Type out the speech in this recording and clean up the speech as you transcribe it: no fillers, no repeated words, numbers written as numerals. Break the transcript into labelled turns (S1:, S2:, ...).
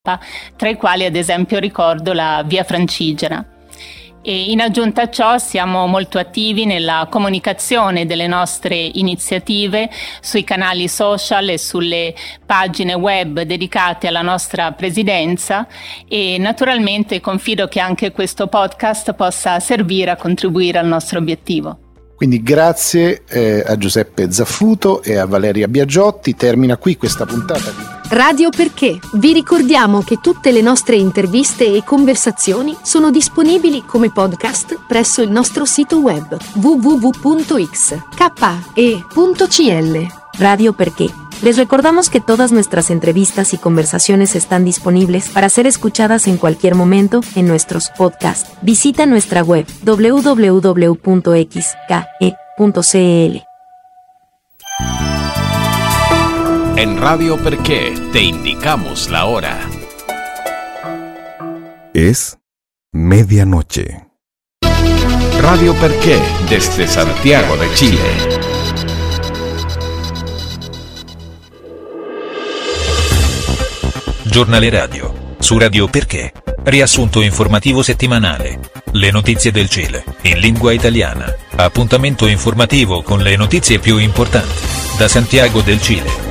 S1: tra i quali ad esempio ricordo la Via Francigena. E in aggiunta a ciò siamo molto attivi nella comunicazione delle nostre iniziative sui canali social e sulle pagine web dedicate alla nostra presidenza, e naturalmente confido che anche questo podcast possa servire a contribuire al nostro obiettivo.
S2: Quindi grazie a Giuseppe Zaffuto e a Valeria Biagiotti. Termina qui questa puntata di
S3: Radio Perché. Vi ricordiamo che tutte le nostre interviste e conversazioni sono disponibili come podcast presso il nostro sito web www.xke.cl.
S4: Radio Perché. Les recordamos que todas nuestras entrevistas y conversaciones están disponibles para ser escuchadas en cualquier momento en nuestros podcasts. Visita nuestra web www.xke.cl.
S5: En Radio Perché te indicamos la hora.
S6: Es medianoche.
S5: Radio Perché desde Santiago de Chile.
S7: Giornale radio. Su Radio Perché. Riassunto informativo settimanale. Le notizie del Cile, in lingua italiana. Appuntamento informativo con le notizie più importanti. Da Santiago del Cile.